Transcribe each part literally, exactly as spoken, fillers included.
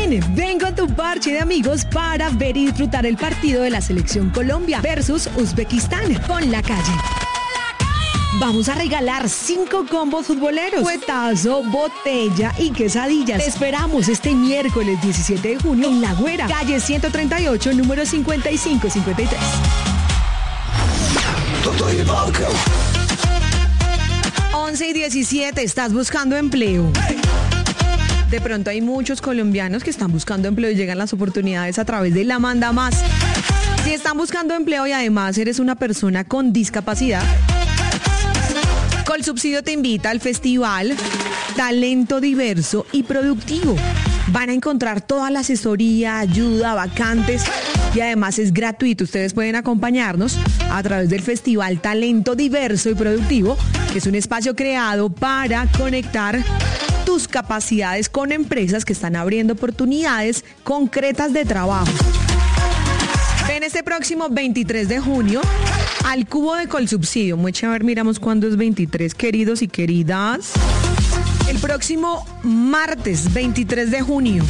Ven con tu parche de amigos para ver y disfrutar el partido de la Selección Colombia versus Uzbekistán con La Calle. Vamos a regalar cinco combos futboleros, cuetazo, botella y quesadillas. Te esperamos este miércoles diecisiete de junio en La Güera, calle ciento treinta y ocho, número cincuenta y cinco cincuenta y tres. once y diecisiete, ¿estás buscando empleo? De pronto hay muchos colombianos que están buscando empleo y llegan las oportunidades a través de La Manda Más. Si están buscando empleo y además eres una persona con discapacidad, Colsubsidio te invita al festival Talento Diverso y Productivo. Van a encontrar toda la asesoría, ayuda, vacantes y además es gratuito. Ustedes pueden acompañarnos a través del festival Talento Diverso y Productivo, que es un espacio creado para conectar tus capacidades con empresas que están abriendo oportunidades concretas de trabajo. Ven este próximo veintitrés de junio al Cubo de Colsubsidio. Muy chévere, miramos cuándo es veintitrés, queridos y queridas. El próximo martes veintitrés de junio.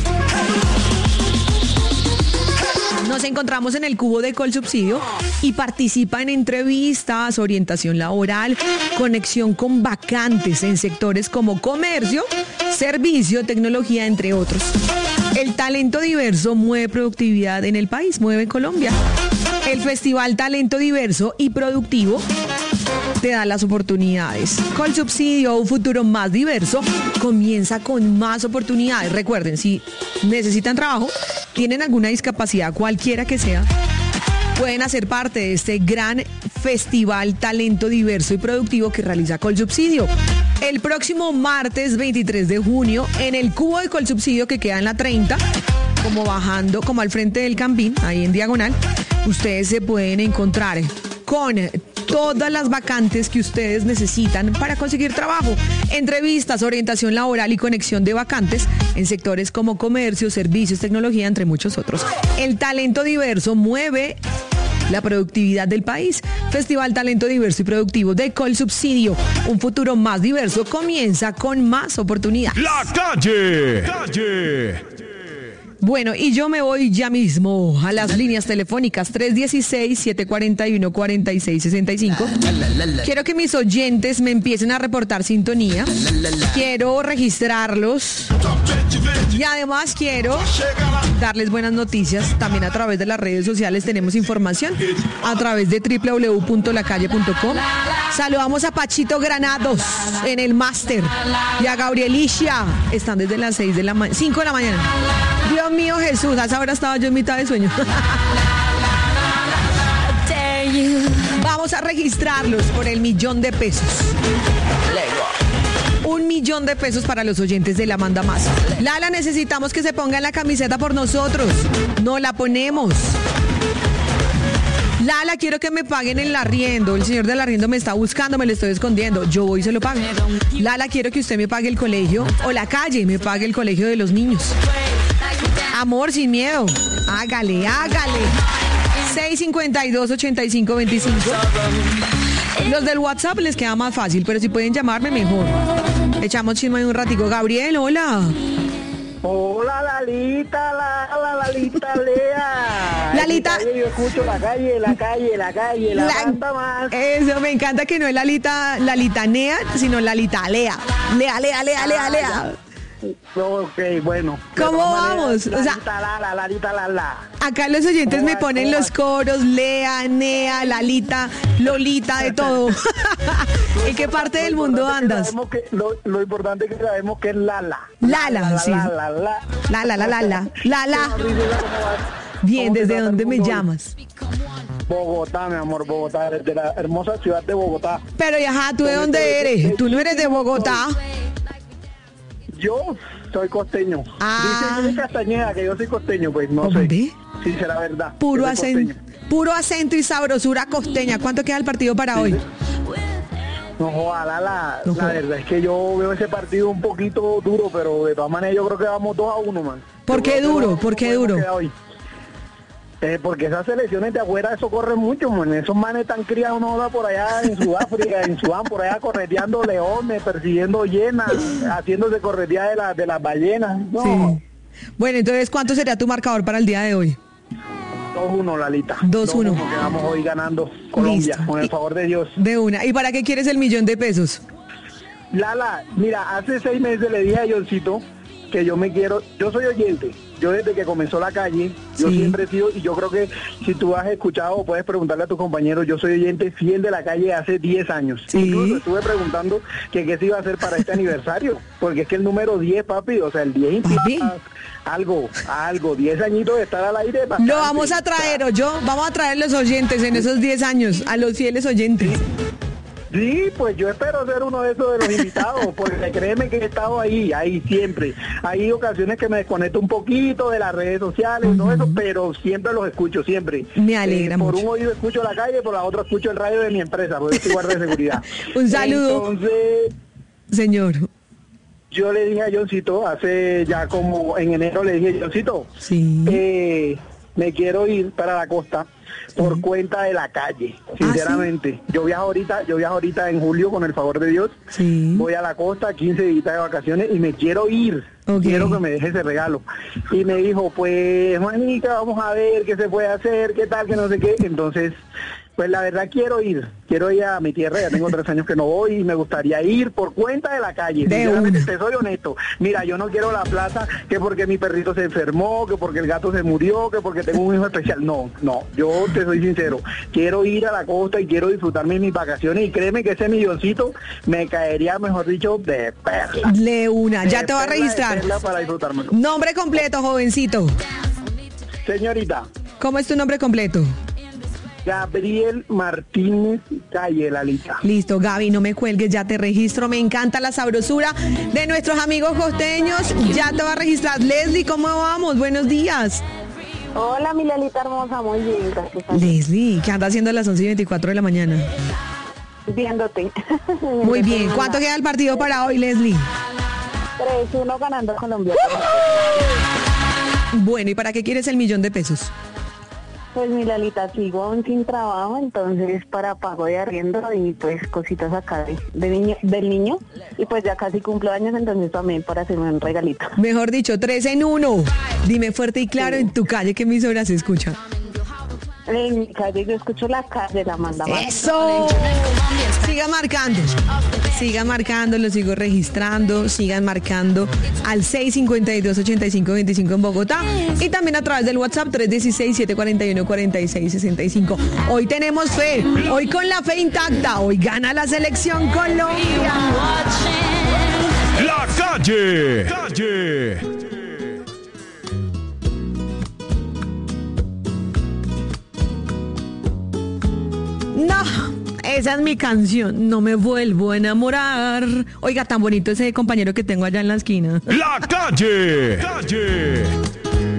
Nos encontramos en el Cubo de Colsubsidio y participa en entrevistas, orientación laboral, conexión con vacantes en sectores como comercio, servicio, tecnología, entre otros. El talento diverso mueve productividad en el país, mueve Colombia. El Festival Talento Diverso y Productivo te da las oportunidades. Colsubsidio, un futuro más diverso, comienza con más oportunidades. Recuerden, si necesitan trabajo, tienen alguna discapacidad, cualquiera que sea, pueden hacer parte de este gran Festival Talento Diverso y Productivo que realiza Colsubsidio. El próximo martes veintitrés de junio en el Cubo de Colsubsidio, que queda en la treinta, como bajando, como al frente del Campín, ahí en diagonal, ustedes se pueden encontrar con todas las vacantes que ustedes necesitan para conseguir trabajo. Entrevistas, orientación laboral y conexión de vacantes en sectores como comercio, servicios, tecnología, entre muchos otros. El talento diverso mueve la productividad del país. Festival Talento Diverso y Productivo de Colsubsidio. Un futuro más diverso comienza con más oportunidades. La Calle. Calle. Bueno, y yo me voy ya mismo a las líneas telefónicas tres uno seis, siete cuatro uno, cuatro seis seis cinco. Quiero que mis oyentes me empiecen a reportar sintonía. Quiero registrarlos. Y además quiero darles buenas noticias. También a través de las redes sociales tenemos información. A través de doble u doble u doble u punto la calle punto com. Saludamos a Pachito Granados en el máster. Y a Gabrielicia. Están desde las seis de la mañana, cinco de la mañana. Dios mío, Jesús, a esa hora estaba yo en mitad de sueño. Vamos a registrarlos por el millón de pesos. Un millón de pesos para los oyentes de La Manda Más. Lala, necesitamos que se pongan la camiseta por nosotros. No la ponemos. Lala, quiero que me paguen el arriendo. El señor del arriendo me está buscando, me lo estoy escondiendo. Yo voy y se lo pago. Lala, quiero que usted me pague el colegio. O La Calle me pague el colegio de los niños. Amor, sin miedo. Hágale, hágale. seis cinco dos, ocho cinco dos cinco. Los del WhatsApp les queda más fácil, pero si pueden llamarme, mejor. Echamos chisme ahí un ratico. Gabriel, hola. Hola, Lalita, la, la Lalita, Lea. Lalita. Calle, yo escucho La Calle, La Calle, La Calle, La, la Manda Más. Eso, me encanta que no es Lalita, Lalita Nea, sino Lalita Lea. Lea, Lea, Lea, Lea, Lea. Ok, bueno. ¿Cómo vamos? La, o sea, la, la, Lalita, la, la. Acá los oyentes me ponen los coros, Lea, Nea, Lalita, Lolita, de todo. ¿En qué parte del mundo andas? Que, lo, lo importante es que sabemos que es Lala. Lala, sí. Lala, Lala, Lala, Lala, Lala. Bien, ¿desde dónde me llamas? Bogotá, mi amor, Bogotá, desde la hermosa ciudad de Bogotá. Pero, y ajá, ¿tú de dónde eres? ¿Tú no eres de Bogotá? Yo soy costeño. Ah. Dicen que Castañeda, que yo soy costeño, pues no sé. ¿Ve? Sí, será verdad. Puro acento, puro acento y sabrosura costeña. ¿Cuánto queda el partido para sí. hoy? No, ojalá, la, no, la verdad es que yo veo ese partido un poquito duro, pero de todas maneras yo creo que vamos dos a uno, man. ¿Por qué duro? ¿Por qué duro? Eh, porque esas selecciones de afuera, eso corre mucho, man. Esos manes están criados no por allá en Sudáfrica, en Sudán, por allá correteando leones, persiguiendo hienas, haciéndose corretear de, la, de las ballenas. No. Sí. Bueno, entonces, ¿cuánto sería tu marcador para el día de hoy? dos uno, Lalita. dos uno. Quedamos hoy ganando Colombia, Listo. con el favor de Dios. De una. ¿Y para qué quieres el millón de pesos? Lala, mira, hace seis meses le dije a Johncito que yo me quiero, yo soy oyente, yo desde que comenzó la calle, yo Sí. siempre he sido, y yo creo que si tú has escuchado o puedes preguntarle a tus compañeros, yo soy oyente fiel de la calle hace diez años. Sí. Incluso estuve preguntando que qué se iba a hacer para este aniversario, porque es que el número diez, papi, o sea, el diez implica Papi. algo, algo, diez añitos de estar al aire. Bastante. Lo vamos a traer, o yo, vamos a traer los oyentes en esos diez años, a los fieles oyentes. Sí, pues yo espero ser uno de esos de los invitados, porque créeme que he estado ahí, ahí siempre. Hay ocasiones que me desconecto un poquito de las redes sociales, todo eso, pero siempre los escucho, siempre. Me alegra Eh, por mucho. un oído escucho la calle, por la otra escucho el radio de mi empresa, porque yo soy guardia de seguridad. Un saludo. Entonces, Señor. yo le dije a Johncito, hace ya como en enero le dije, Johncito, Sí. eh, me quiero ir para la costa por Sí. cuenta de la calle, ¿Ah, sinceramente. Yo viajo ahorita, yo viajo ahorita en julio con el favor de Dios. Sí. Voy a la costa, quince días de vacaciones y me quiero ir. Ok. Quiero que me deje ese regalo. Y me dijo, pues, manica, vamos a ver qué se puede hacer, qué tal, que no sé qué. Entonces, pues la verdad quiero ir. Quiero ir a mi tierra, ya tengo tres años que no voy y me gustaría ir por cuenta de la calle. De Sinceramente, una. te soy honesto. Mira, yo no quiero la plata que porque mi perrito se enfermó, que porque el gato se murió, que porque tengo un hijo especial. No, no, yo te soy sincero. Quiero ir a la costa y quiero disfrutarme de mis vacaciones y créeme que ese milloncito me caería, mejor dicho, de perla. De una. Ya De te va a perla, de registrar. perla para disfrutármelo. Nombre completo, jovencito. Señorita, ¿Cómo es tu nombre completo? Gabriel Martínez Calle, Lalita. Listo, Gaby, no me cuelgues, ya te registro. Me encanta la sabrosura de nuestros amigos costeños. Ya te va a registrar. Leslie, ¿cómo vamos? Buenos días. Hola, mi Lalita hermosa, muy bien, gracias. Leslie, ¿qué anda haciendo a las once y veinticuatro de la mañana? Viéndote. Muy bien. ¿Cuánto queda el partido para hoy, Leslie? tres uno ganando Colombia. Bueno, ¿y para qué quieres el millón de pesos? Pues mi Lalita, sigo aún sin trabajo, entonces para pago de arriendo y pues cositas acá de, de niño, del niño. Y pues ya casi cumplo años, entonces también para hacerme un regalito. Mejor dicho, tres en uno. Dime fuerte y claro en tu calle qué emisora se escucha. En mi calle yo escucho la calle, la manda más. ¡Eso! Siga marcando. Sigan marcando, lo sigo registrando. Sigan marcando al seis cinco dos, ocho cinco dos cinco en Bogotá. Y también a través del WhatsApp tres uno seis, siete cuatro uno, cuatro seis seis cinco. Hoy tenemos fe. Hoy con la fe intacta. Hoy gana la selección Colombia. La calle. Calle. No, esa es mi canción. No me vuelvo a enamorar. Oiga, tan bonito ese compañero que tengo allá en la esquina. La calle. Calle.